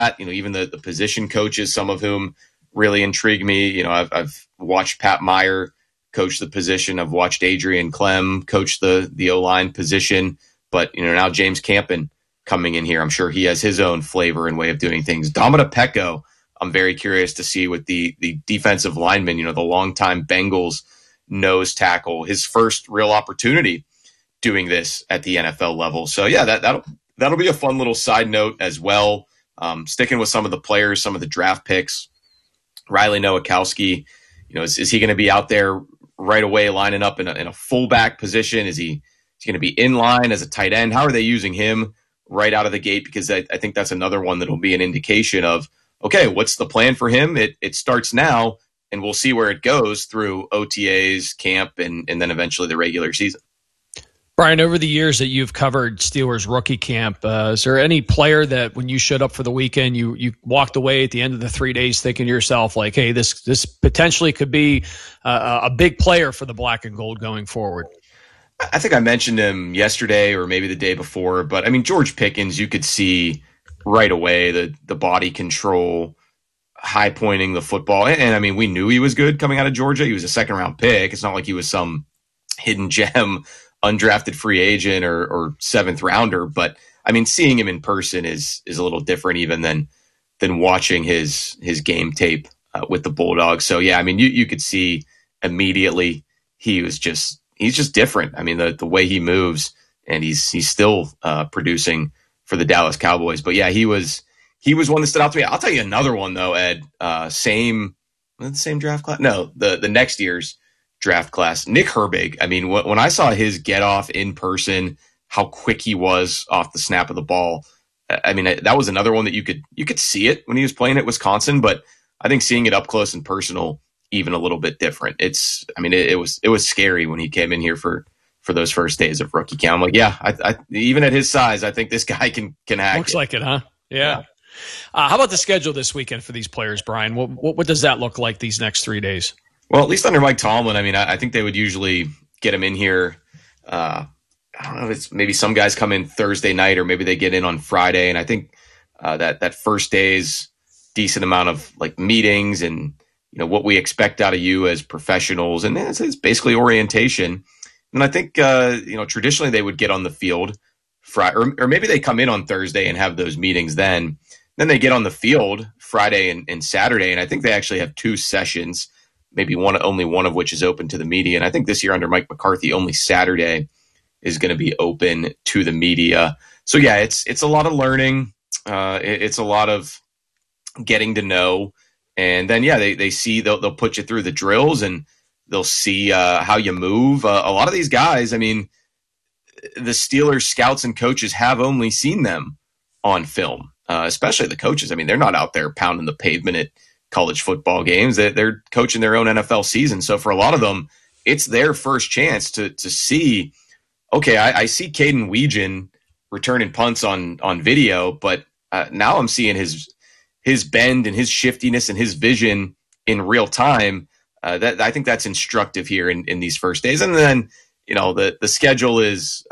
Even the position coaches, some of whom really intrigue me. I've watched Pat Meyer coach the position. I've watched Adrian Clem coach the O-line position. But, now James Campen coming in here, I'm sure he has his own flavor and way of doing things. Dominic Pecco, I'm very curious to see with the defensive lineman, the longtime Bengals nose tackle, his first real opportunity doing this at the NFL level. So, yeah, that'll be a fun little side note as well. Sticking with some of the players, some of the draft picks, Riley Nowakowski, is he going to be out there right away lining up in a fullback position? Is he going to be in line as a tight end? How are they using him right out of the gate? Because I think that's another one that will be an indication of, okay, what's the plan for him? It starts now, and we'll see where it goes through OTAs, camp, and then eventually the regular season. Brian, over the years that you've covered Steelers rookie camp, is there any player that when you showed up for the weekend, you walked away at the end of the 3 days thinking to yourself, like, hey, this potentially could be a big player for the black and gold going forward? I think I mentioned him yesterday or maybe the day before, but George Pickens, you could see right away the body control, high pointing the football. And we knew he was good coming out of Georgia. He was a second round pick. It's not like he was some hidden gem, undrafted free agent or seventh rounder. But seeing him in person is a little different even than watching his game tape with the Bulldogs. So yeah, you could see immediately he's just different. The way he moves, and he's still producing for the Dallas Cowboys. But yeah, he was one that stood out to me. I'll tell you another one though, Ed. Same draft class? No, the next year's draft class. Nick Herbig. When I saw his get off in person, how quick he was off the snap of the ball. That was another one that you could see it when he was playing at Wisconsin, but I think seeing it up close and personal, even a little bit different. It was scary when he came in here for those first days of rookie camp. I'm like, yeah, I even at his size, I think this guy can hack. Looks like it, huh? Yeah. How about the schedule this weekend for these players, Brian? What does that look like these next 3 days? Well, at least under Mike Tomlin, I think they would usually get him in here. I don't know if it's maybe some guys come in Thursday night or maybe they get in on Friday. And I think that first day's decent amount of like meetings and what we expect out of you as professionals, and it's basically orientation. And I think traditionally they would get on the field Friday, or maybe they come in on Thursday and have those meetings. Then they get on the field Friday and Saturday, and I think they actually have 2 sessions, maybe only one of which is open to the media. And I think this year under Mike McCarthy, only Saturday is going to be open to the media. So yeah, it's a lot of learning. It's a lot of getting to know. And then, yeah, they see they'll put you through the drills and they'll see how you move. A lot of these guys, the Steelers scouts and coaches have only seen them on film, especially the coaches. They're not out there pounding the pavement at college football games. They're coaching their own NFL season. So for a lot of them, it's their first chance to see, okay, I see Caden Weegan returning punts on video, but now I'm seeing his bend and his shiftiness and his vision in real time. I think that's instructive here in these first days. And then, the schedule is,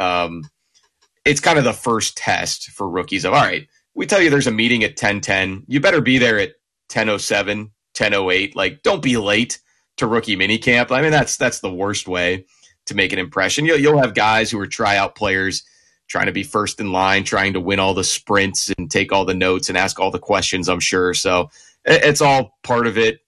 it's kind of the first test for rookies of, all right, we tell you there's a meeting at 10:10. You better be there at 10:07, 10:08. Like, don't be late to rookie minicamp. That's the worst way to make an impression. You'll have guys who are tryout players trying to be first in line, trying to win all the sprints and take all the notes and ask all the questions, I'm sure. So it's all part of it.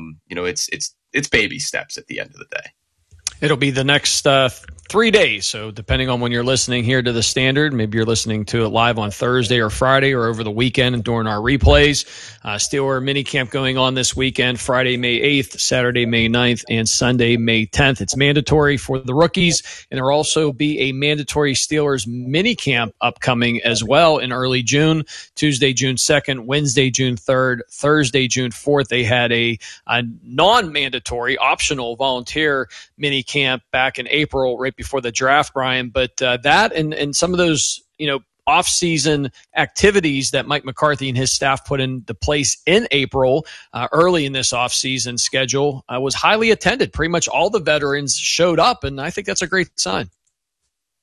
It's baby steps at the end of the day. It'll be the next 3 days. So depending on when you're listening here to the Standard, maybe you're listening to it live on Thursday or Friday or over the weekend and during our replays. Steeler minicamp going on this weekend, Friday, May 8th, Saturday, May 9th, and Sunday, May 10th. It's mandatory for the rookies, and there will also be a mandatory Steelers minicamp upcoming as well in early June, Tuesday, June 2nd, Wednesday, June 3rd, Thursday, June 4th. They had a non-mandatory, optional volunteer minicamp back in April, right before the draft, Brian. But that and some of those, off-season activities that Mike McCarthy and his staff put into place in April, early in this off-season schedule, was highly attended. Pretty much all the veterans showed up, and I think that's a great sign.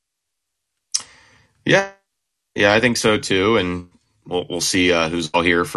Yeah, I think so too. And we'll see who's all here for